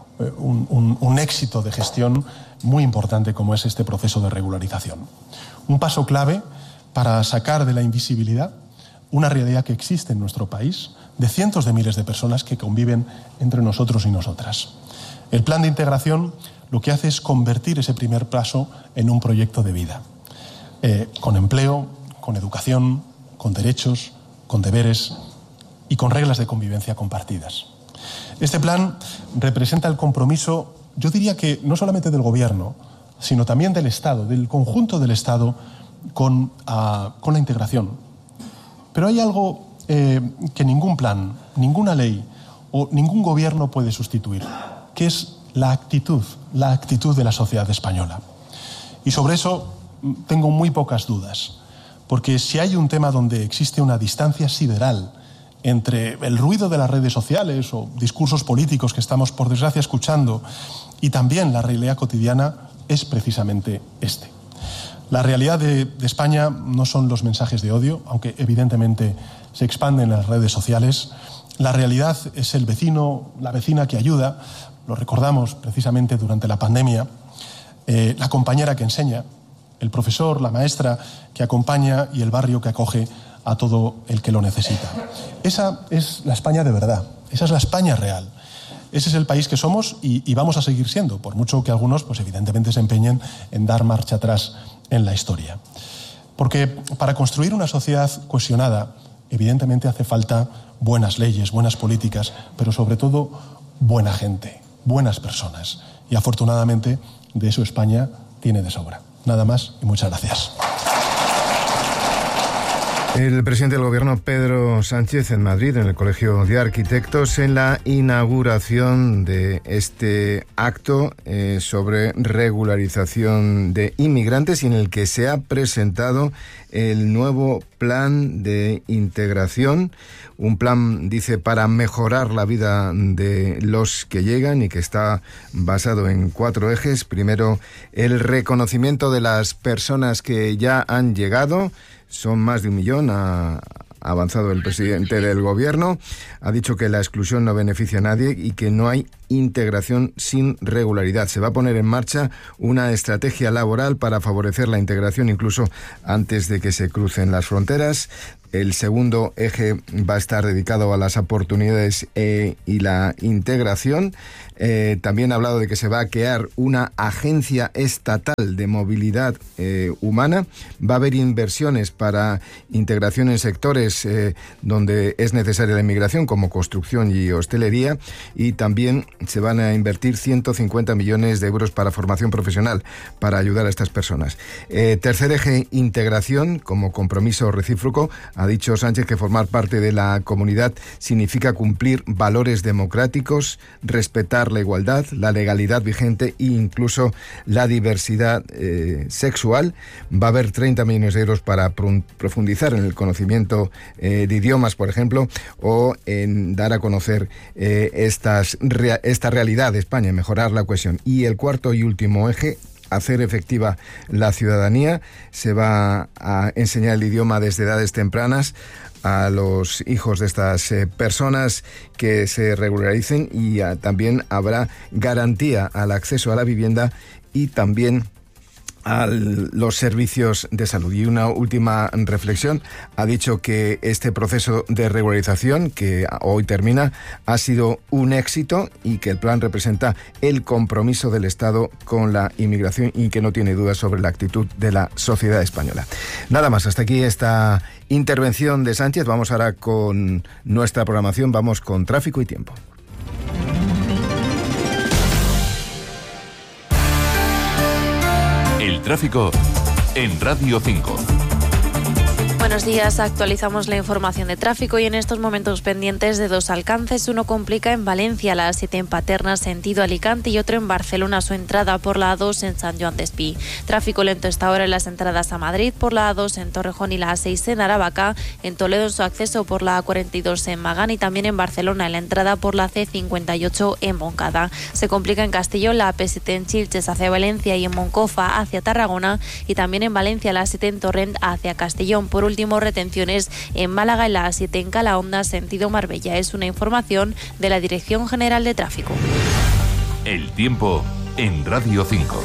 un éxito de gestión muy importante como es este proceso de regularización. Un paso clave para sacar de la invisibilidad una realidad que existe en nuestro país de cientos de miles de personas que conviven entre nosotros y nosotras. El plan de integración lo que hace es convertir ese primer paso en un proyecto de vida, con empleo, con educación, con derechos, con deberes y con reglas de convivencia compartidas. Este plan representa el compromiso, yo diría que no solamente del Gobierno, sino también del Estado, del conjunto del Estado con la integración. Pero hay algo que ningún plan, ninguna ley o ningún gobierno puede sustituir, que es la actitud de la sociedad española. Y sobre eso tengo muy pocas dudas, porque si hay un tema donde existe una distancia sideral entre el ruido de las redes sociales o discursos políticos que estamos, por desgracia, escuchando y también la realidad cotidiana, es precisamente este. La realidad de España no son los mensajes de odio, aunque evidentemente se expanden en las redes sociales. La realidad es el vecino, la vecina que ayuda, lo recordamos precisamente durante la pandemia, la compañera que enseña, el profesor, la maestra que acompaña y el barrio que acoge a todo el que lo necesita. Esa es la España de verdad, esa es la España real. Ese es el país que somos y vamos a seguir siendo, por mucho que algunos, pues evidentemente, se empeñen en dar marcha atrás en la historia. Porque para construir una sociedad cohesionada, evidentemente hace falta buenas leyes, buenas políticas, pero sobre todo buena gente, buenas personas. Y afortunadamente de eso España tiene de sobra. Nada más y muchas gracias. El presidente del Gobierno, Pedro Sánchez, en Madrid, en el Colegio de Arquitectos, en la inauguración de este acto sobre regularización de inmigrantes y en el que se ha presentado el nuevo plan de integración. Un plan, dice, para mejorar la vida de los que llegan y que está basado en 4 ejes. Primero, el reconocimiento de las personas que ya han llegado. Son más de 1 millón, ha avanzado el presidente del Gobierno. Ha dicho que la exclusión no beneficia a nadie y que no hay integración sin regularidad. Se va a poner en marcha una estrategia laboral para favorecer la integración incluso antes de que se crucen las fronteras. El segundo eje va a estar dedicado a las oportunidades y la integración. También ha hablado de que se va a crear una agencia estatal de movilidad humana. Va a haber inversiones para integración en sectores donde es necesaria la inmigración, como construcción y hostelería. Y también se van a invertir 150 millones de euros para formación profesional para ayudar a estas personas. Tercer eje, integración como compromiso recíproco. Ha dicho Sánchez que formar parte de la comunidad significa cumplir valores democráticos, respetar la igualdad, la legalidad vigente e incluso la diversidad sexual. Va a haber 30 millones de euros para profundizar en el conocimiento de idiomas, por ejemplo, o en dar a conocer esta realidad de España, mejorar la cohesión. Y el cuarto y último eje, hacer efectiva la ciudadanía. Se va a enseñar el idioma desde edades tempranas a los hijos de estas personas que se regularicen y también habrá garantía al acceso a la vivienda y también a los servicios de salud. Y una última reflexión, ha dicho que este proceso de regularización, que hoy termina, ha sido un éxito y que el plan representa el compromiso del Estado con la inmigración y que no tiene dudas sobre la actitud de la sociedad española. Nada más, hasta aquí esta intervención de Sánchez. Vamos ahora con nuestra programación, vamos con tráfico y tiempo. El tráfico en Radio 5. Buenos días, actualizamos la información de tráfico y en estos momentos pendientes de 2 alcances. Uno complica en Valencia, la A7 en Paterna, sentido Alicante, y otro en Barcelona, su entrada por la A2 en Sant Joan d'Espí. Tráfico lento esta hora en las entradas a Madrid por la A2 en Torrejón y la A6 en Aravaca, en Toledo en su acceso por la A42 en Magán y también en Barcelona en la entrada por la C58 en Montcada. Se complica en Castellón la AP7 en Chilches hacia Valencia y en Moncofa hacia Tarragona y también en Valencia la A7 en Torrent hacia Castellón. Por último, retenciones en Málaga en la A7 en Calahonda, sentido Marbella. Es una información de la Dirección General de Tráfico. El tiempo en Radio 5.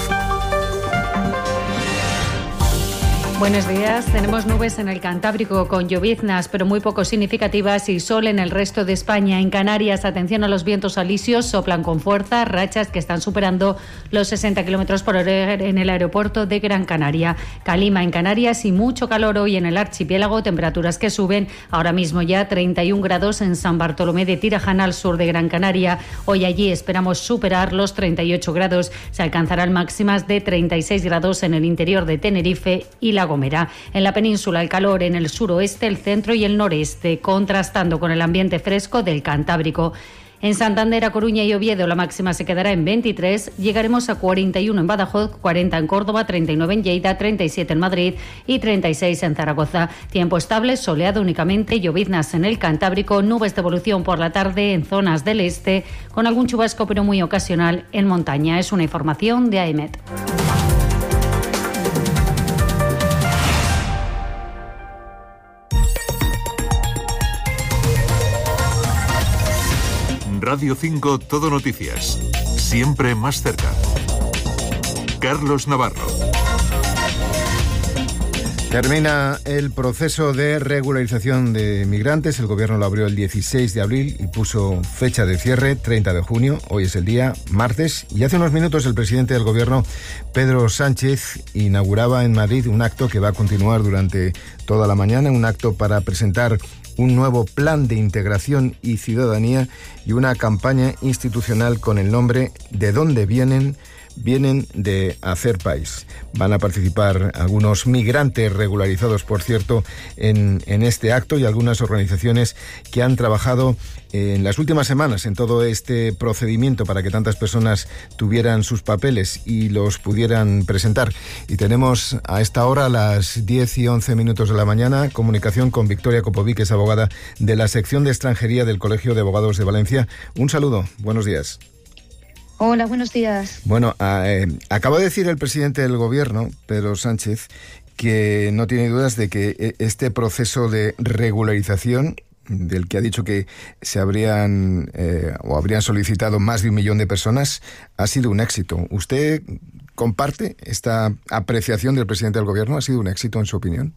Buenos días. Tenemos nubes en el Cantábrico con lloviznas, pero muy poco significativas, y sol en el resto de España. En Canarias, atención a los vientos alisios, soplan con fuerza, rachas que están superando los 60 km por hora en el aeropuerto de Gran Canaria. Calima en Canarias y mucho calor hoy en el archipiélago, temperaturas que suben. Ahora mismo ya 31 grados en San Bartolomé de Tirajana, al sur de Gran Canaria. Hoy allí esperamos superar los 38 grados. Se alcanzarán máximas de 36 grados en el interior de Tenerife y La Gomera. En la península el calor en el suroeste, el centro y el noreste, contrastando con el ambiente fresco del Cantábrico. En Santander, A Coruña y Oviedo la máxima se quedará en 23, llegaremos a 41 en Badajoz, 40 en Córdoba, 39 en Lleida, 37 en Madrid y 36 en Zaragoza. Tiempo estable, soleado únicamente, lloviznas en el Cantábrico, nubes de evolución por la tarde en zonas del este, con algún chubasco pero muy ocasional en montaña. Es una información de AEMET. Radio 5 Todo Noticias. Siempre más cerca. Carlos Navarro. Termina el proceso de regularización de migrantes. El Gobierno lo abrió el 16 de abril y puso fecha de cierre, 30 de junio. Hoy es el día, martes. Y hace unos minutos el presidente del Gobierno, Pedro Sánchez, inauguraba en Madrid un acto que va a continuar durante toda la mañana. Un acto para presentar un nuevo plan de integración y ciudadanía y una campaña institucional con el nombre ¿De dónde vienen? vienen de Hacer País. Van a participar algunos migrantes regularizados, por cierto, en este acto, y algunas organizaciones que han trabajado en las últimas semanas en todo este procedimiento para que tantas personas tuvieran sus papeles y los pudieran presentar. Y tenemos a esta hora, a las 10:11 de la mañana, comunicación con Victoria Kopovi, que es abogada de la sección de extranjería del Colegio de Abogados de Valencia. Un saludo, buenos días. Hola, buenos días. Bueno, acaba de decir el presidente del Gobierno, Pedro Sánchez, que no tiene dudas de que este proceso de regularización, del que ha dicho que se habrían solicitado más de 1 millón de personas, ha sido un éxito. ¿Usted comparte esta apreciación del presidente del Gobierno? ¿Ha sido un éxito, en su opinión?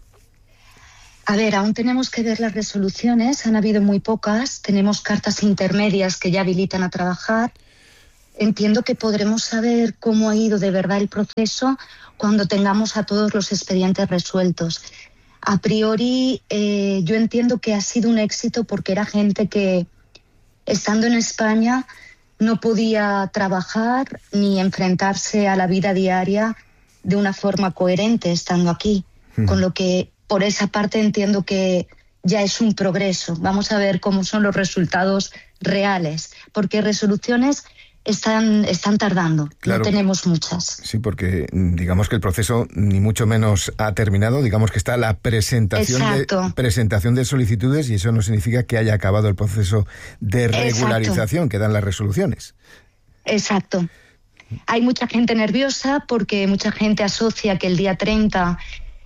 A ver, aún tenemos que ver las resoluciones. Han habido muy pocas. Tenemos cartas intermedias que ya habilitan a trabajar. Entiendo que podremos saber cómo ha ido de verdad el proceso cuando tengamos a todos los expedientes resueltos. A priori, yo entiendo que ha sido un éxito porque era gente que, estando en España, no podía trabajar ni enfrentarse a la vida diaria de una forma coherente estando aquí. Con lo que, por esa parte, entiendo que ya es un progreso. Vamos a ver cómo son los resultados reales, porque resoluciones están tardando, claro. No tenemos muchas. Sí, porque digamos que el proceso ni mucho menos ha terminado, digamos que está la presentación de solicitudes, y eso no significa que haya acabado el proceso de regularización. Exacto. Que dan las resoluciones. Exacto. Hay mucha gente nerviosa porque mucha gente asocia que el día 30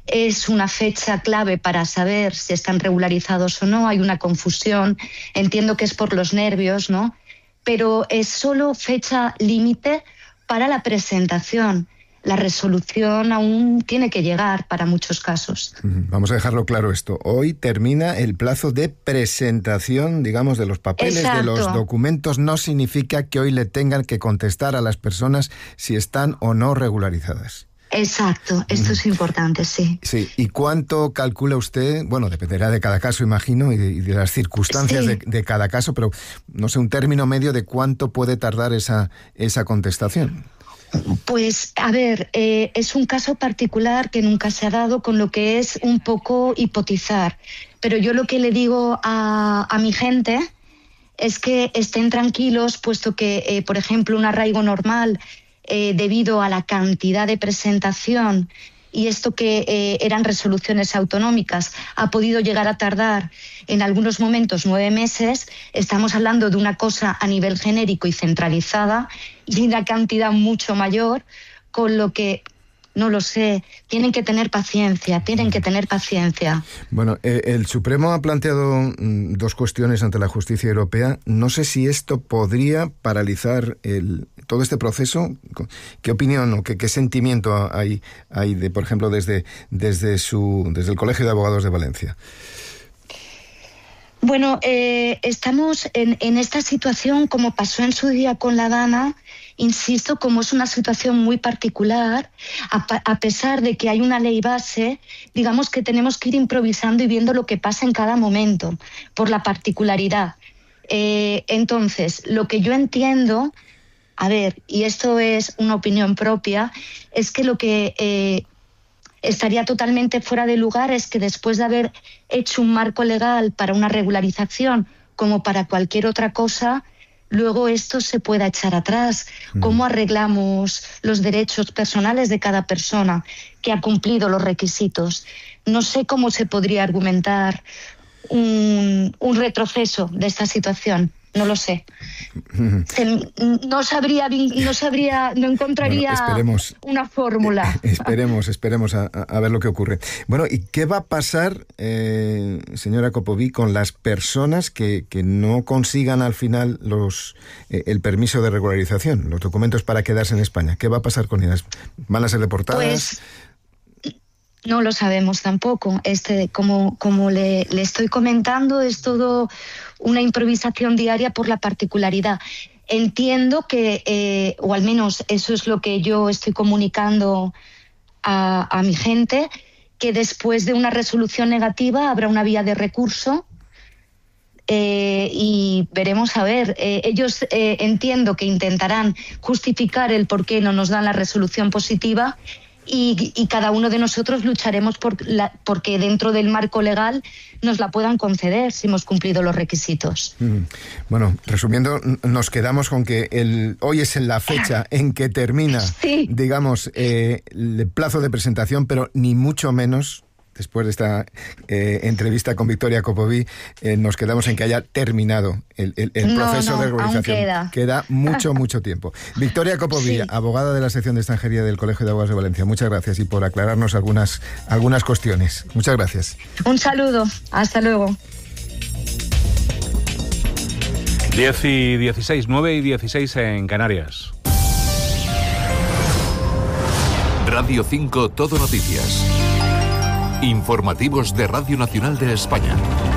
es una fecha clave para saber si están regularizados o no. Hay una confusión, entiendo que es por los nervios, ¿no? Pero es solo fecha límite para la presentación. La resolución aún tiene que llegar para muchos casos. Vamos a dejarlo claro esto. Hoy termina el plazo de presentación, digamos, de los papeles, Exacto. de los documentos. No significa que hoy le tengan que contestar a las personas si están o no regularizadas. Exacto, esto es importante, sí. Sí, ¿y cuánto calcula usted? Bueno, dependerá de cada caso, imagino, y de las circunstancias de cada caso, pero no sé, un término medio de cuánto puede tardar esa contestación. Pues, a ver, es un caso particular que nunca se ha dado, con lo que es un poco hipotizar. Pero yo lo que le digo a mi gente es que estén tranquilos, puesto que, por ejemplo, un arraigo normal, debido a la cantidad de presentación y esto que eran resoluciones autonómicas, ha podido llegar a tardar en algunos momentos 9 meses. Estamos hablando de una cosa a nivel genérico y centralizada y una cantidad mucho mayor, con lo que, no lo sé, tienen que tener paciencia. Bueno, el Supremo ha planteado 2 cuestiones ante la justicia europea. No sé si esto podría paralizar todo este proceso. ¿Qué opinión o qué sentimiento hay de, por ejemplo, desde el Colegio de Abogados de Valencia? Bueno, estamos en esta situación, como pasó en su día con la Dana. Insisto, como es una situación muy particular, a pesar de que hay una ley base, digamos que tenemos que ir improvisando y viendo lo que pasa en cada momento, por la particularidad. Entonces, lo que yo entiendo, a ver, y esto es una opinión propia, es que lo que estaría totalmente fuera de lugar es que después de haber hecho un marco legal para una regularización, como para cualquier otra cosa, luego esto se pueda echar atrás. ¿Cómo arreglamos los derechos personales de cada persona que ha cumplido los requisitos? No sé cómo se podría argumentar un retroceso de esta situación. No lo sé. No encontraría una fórmula. Esperemos a ver lo que ocurre. Bueno, ¿y qué va a pasar, señora Kopovi, con las personas que no consigan al final el permiso de regularización, los documentos para quedarse en España? ¿Qué va a pasar con ellas? ¿Van a ser deportadas? Pues no lo sabemos tampoco. Como le estoy comentando, es todo una improvisación diaria por la particularidad. Entiendo que, o al menos eso es lo que yo estoy comunicando a mi gente, que después de una resolución negativa habrá una vía de recurso y veremos a ver. Ellos entiendo que intentarán justificar el por qué no nos dan la resolución positiva y cada uno de nosotros lucharemos porque dentro del marco legal nos la puedan conceder si hemos cumplido los requisitos. Bueno, resumiendo, nos quedamos con que hoy es la fecha en que termina, digamos, el plazo de presentación, pero ni mucho menos, después de esta entrevista con Victoria Kopovi, nos quedamos en que haya terminado el proceso de regularización. Queda mucho tiempo. Victoria Kopovi, abogada de la sección de extranjería del Colegio de Abogados de Valencia, muchas gracias y por aclararnos algunas cuestiones. Muchas gracias. Un saludo. Hasta luego. 10:16, 9:16 en Canarias. Radio 5 Todo Noticias. Informativos de Radio Nacional de España.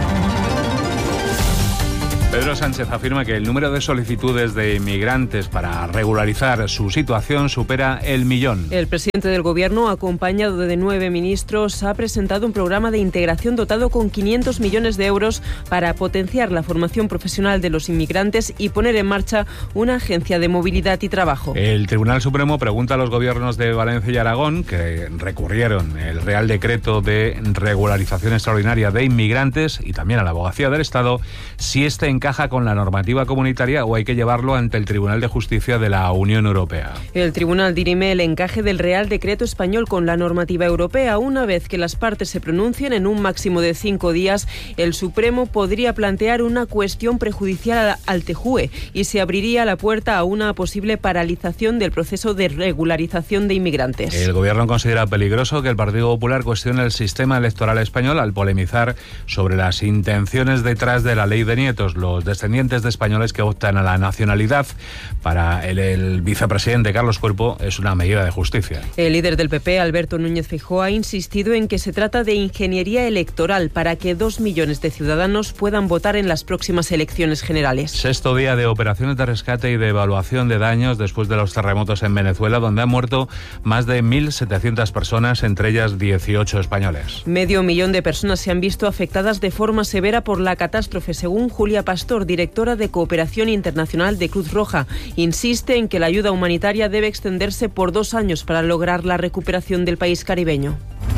Pedro Sánchez afirma que el número de solicitudes de inmigrantes para regularizar su situación supera el 1.000.000. El presidente del Gobierno, acompañado de 9 ministros, ha presentado un programa de integración dotado con 500 millones de euros para potenciar la formación profesional de los inmigrantes y poner en marcha una agencia de movilidad y trabajo. El Tribunal Supremo pregunta a los gobiernos de Valencia y Aragón, que recurrieron el Real Decreto de regularización extraordinaria de inmigrantes y también a la Abogacía del Estado, si este encaja con la normativa comunitaria o hay que llevarlo ante el Tribunal de Justicia de la Unión Europea. El tribunal dirime el encaje del Real Decreto español con la normativa europea. Una vez que las partes se pronuncien en un máximo de 5 días, el Supremo podría plantear una cuestión prejudicial al TJUE y se abriría la puerta a una posible paralización del proceso de regularización de inmigrantes. El Gobierno considera peligroso que el Partido Popular cuestione el sistema electoral español al polemizar sobre las intenciones detrás de la ley de nietos. Los descendientes de españoles que optan a la nacionalidad, para el vicepresidente Carlos Cuerpo, es una medida de justicia. El líder del PP, Alberto Núñez Feijóo, ha insistido en que se trata de ingeniería electoral para que 2 millones de ciudadanos puedan votar en las próximas elecciones generales. 6º día de operaciones de rescate y de evaluación de daños después de los terremotos en Venezuela, donde han muerto más de 1.700 personas, entre ellas 18 españoles. 500.000 de personas se han visto afectadas de forma severa por la catástrofe, según Julia Pastor, directora de Cooperación Internacional de Cruz Roja. Insiste en que la ayuda humanitaria debe extenderse por 2 años para lograr la recuperación del país caribeño.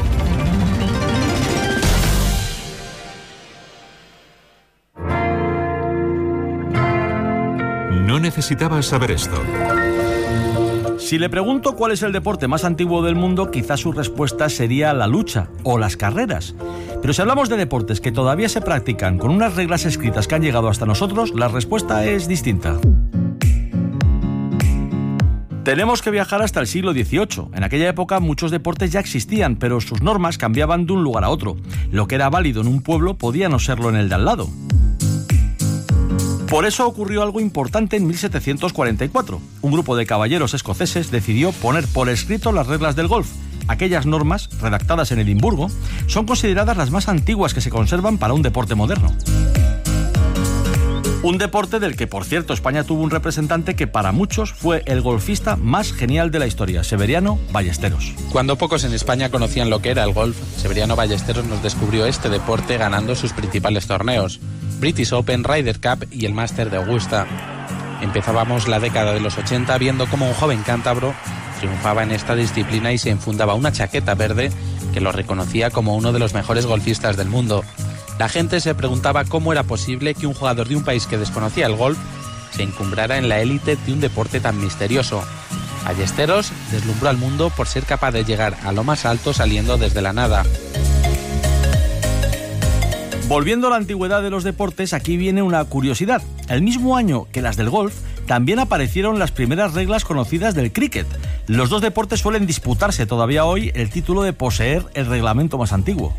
No necesitabas saber esto. Si le pregunto cuál es el deporte más antiguo del mundo, quizás su respuesta sería la lucha o las carreras. Pero si hablamos de deportes que todavía se practican con unas reglas escritas que han llegado hasta nosotros, la respuesta es distinta. Tenemos que viajar hasta el siglo XVIII. En aquella época muchos deportes ya existían, pero sus normas cambiaban de un lugar a otro. Lo que era válido en un pueblo podía no serlo en el de al lado. Por eso ocurrió algo importante en 1744. Un grupo de caballeros escoceses decidió poner por escrito las reglas del golf. Aquellas normas, redactadas en Edimburgo, son consideradas las más antiguas que se conservan para un deporte moderno. Un deporte del que, por cierto, España tuvo un representante que para muchos fue el golfista más genial de la historia, Severiano Ballesteros. Cuando pocos en España conocían lo que era el golf, Severiano Ballesteros nos descubrió este deporte ganando sus principales torneos: British Open, Ryder Cup y el Máster de Augusta. Empezábamos la década de los 80 viendo cómo un joven cántabro triunfaba en esta disciplina y se enfundaba una chaqueta verde que lo reconocía como uno de los mejores golfistas del mundo. La gente se preguntaba cómo era posible que un jugador de un país que desconocía el golf se encumbrara en la élite de un deporte tan misterioso. Ballesteros deslumbró al mundo por ser capaz de llegar a lo más alto saliendo desde la nada. Volviendo a la antigüedad de los deportes, aquí viene una curiosidad. El mismo año que las del golf, también aparecieron las primeras reglas conocidas del cricket. Los dos deportes suelen disputarse todavía hoy el título de poseer el reglamento más antiguo.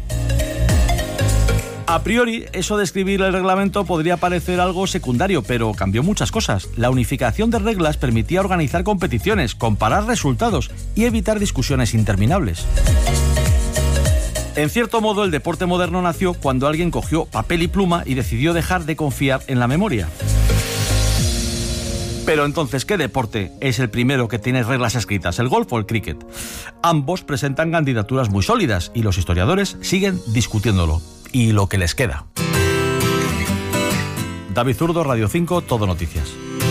A priori, eso de escribir el reglamento podría parecer algo secundario, pero cambió muchas cosas. La unificación de reglas permitía organizar competiciones, comparar resultados y evitar discusiones interminables. En cierto modo, el deporte moderno nació cuando alguien cogió papel y pluma y decidió dejar de confiar en la memoria. Pero entonces, ¿qué deporte es el primero que tiene reglas escritas, el golf o el cricket? Ambos presentan candidaturas muy sólidas y los historiadores siguen discutiéndolo. Y lo que les queda. David Zurdo, Radio 5, Todo Noticias.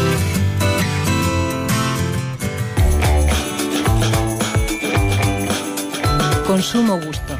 Consumo gusto.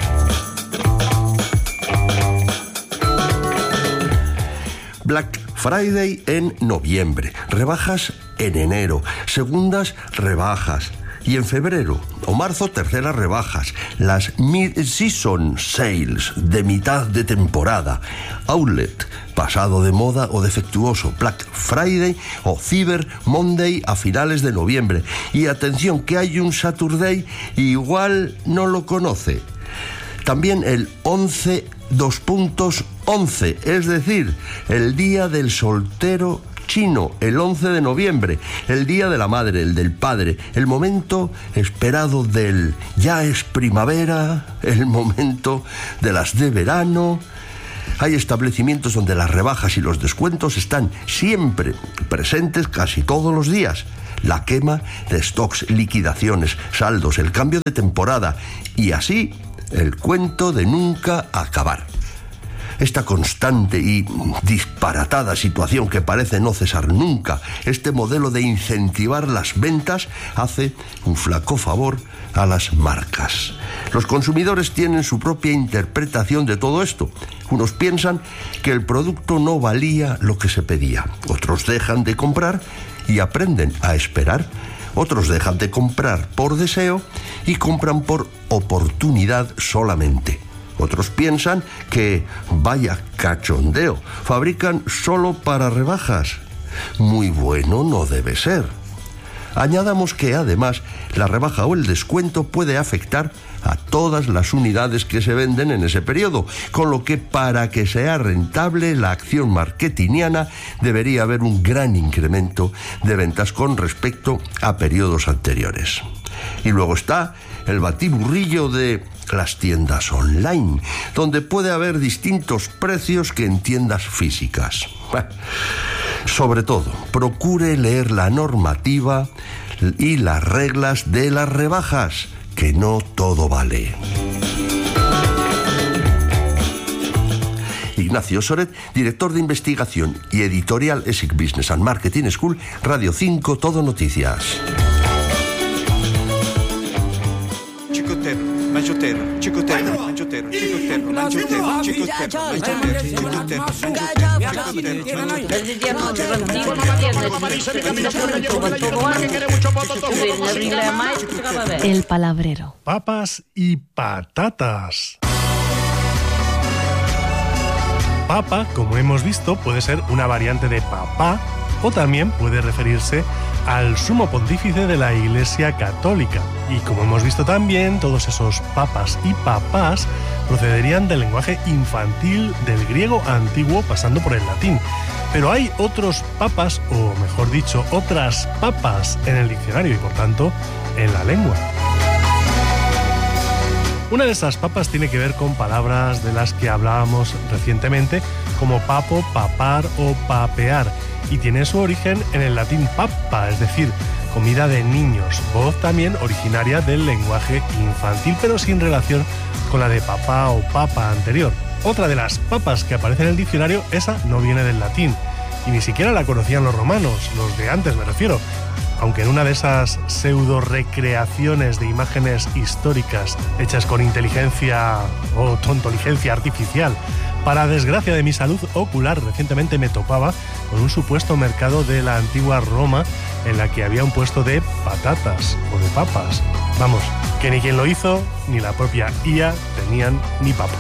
Black Friday en noviembre, rebajas en enero, segundas rebajas y en febrero o marzo terceras rebajas, las mid-season sales de mitad de temporada, outlet pasado de moda o defectuoso, Black Friday o Cyber Monday a finales de noviembre. Y atención, que hay un Saturday y igual no lo conoce. También el 11, es decir, el día del soltero chino, el 11 de noviembre, el día de la madre, el del padre, el momento esperado del ya es primavera, el momento de las de verano. Hay establecimientos donde las rebajas y los descuentos están siempre presentes, casi todos los días. La quema de stocks, liquidaciones, saldos, el cambio de temporada y así el cuento de nunca acabar. Esta constante y disparatada situación que parece no cesar nunca, este modelo de incentivar las ventas, hace un flaco favor a las marcas. Los consumidores tienen su propia interpretación de todo esto. Unos piensan que el producto no valía lo que se pedía. Otros dejan de comprar y aprenden a esperar. Otros dejan de comprar por deseo y compran por oportunidad solamente. Otros piensan que, vaya cachondeo, fabrican solo para rebajas. Muy bueno no debe ser. Añadamos que además la rebaja o el descuento puede afectar a todas las unidades que se venden en ese periodo, con lo que para que sea rentable la acción marketingiana debería haber un gran incremento de ventas con respecto a periodos anteriores. Y luego está el batiburrillo de las tiendas online, donde puede haber distintos precios que en tiendas físicas. Sobre todo, procure leer la normativa y las reglas de las rebajas, que no todo vale. Ignacio Soret, director de investigación y editorial ESIC Business and Marketing School, Radio 5, Todo Noticias. El palabrero. Papas y patatas. Papa, como hemos visto, puede ser una variante de papá o también puede referirse al sumo pontífice de la Iglesia Católica. Y como hemos visto también, todos esos papas y papás procederían del lenguaje infantil del griego antiguo pasando por el latín. Pero hay otros papas, o mejor dicho, otras papas en el diccionario y por tanto en la lengua. Una de esas papas tiene que ver con palabras de las que hablábamos recientemente, como papo, papar o papear, y tiene su origen en el latín papa, es decir, comida de niños, voz también originaria del lenguaje infantil, pero sin relación con la de papá o papa anterior. Otra de las papas que aparece en el diccionario, esa no viene del latín, y ni siquiera la conocían los romanos, los de antes me refiero, aunque en una de esas pseudo recreaciones de imágenes históricas hechas con inteligencia o tontoligencia artificial. Para desgracia de mi salud ocular, recientemente me topaba con un supuesto mercado de la antigua Roma en la que había un puesto de patatas o de papas. Vamos, que ni quien lo hizo ni la propia IA tenían ni papa.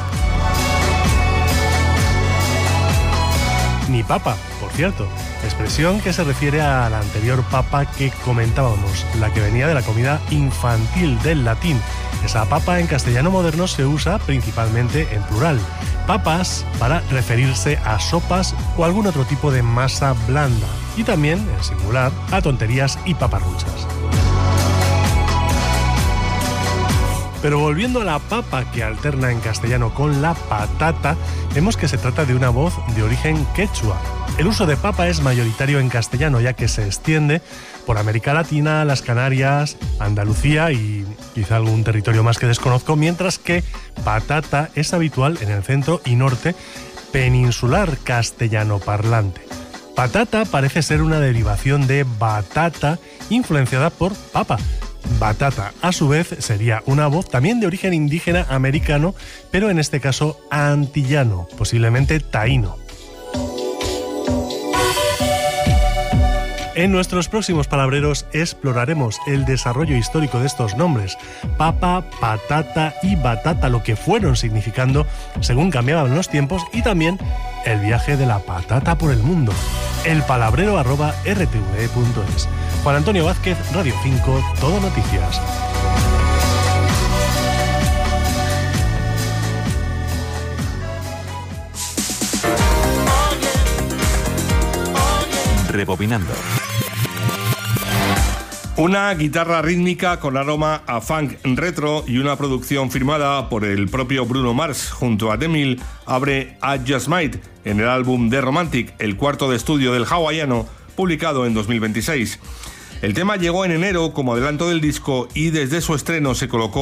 Ni papa, por cierto, expresión que se refiere a la anterior papa que comentábamos, la que venía de la comida infantil del latín. Esa papa en castellano moderno se usa principalmente en plural. Papas para referirse a sopas o algún otro tipo de masa blanda. Y también, en singular, a tonterías y paparruchas. Pero volviendo a la papa que alterna en castellano con la patata, vemos que se trata de una voz de origen quechua. El uso de papa es mayoritario en castellano, ya que se extiende por América Latina, las Canarias, Andalucía y quizá algún territorio más que desconozco, mientras que patata es habitual en el centro y norte, peninsular castellano parlante. Patata parece ser una derivación de batata influenciada por papa. Batata, a su vez, sería una voz también de origen indígena americano, pero en este caso antillano, posiblemente taíno. En nuestros próximos palabreros exploraremos el desarrollo histórico de estos nombres, papa, patata y batata, lo que fueron significando según cambiaban los tiempos, y también el viaje de la patata por el mundo. elpalabrero@rtve.es. Juan Antonio Vázquez, Radio 5, Todo Noticias. Rebobinando. Una guitarra rítmica con aroma a funk retro y una producción firmada por el propio Bruno Mars junto a Demi abre I Just Might en el álbum The Romantic, el cuarto de estudio del hawaiano, publicado en 2026. El tema llegó en enero como adelanto del disco y desde su estreno se colocó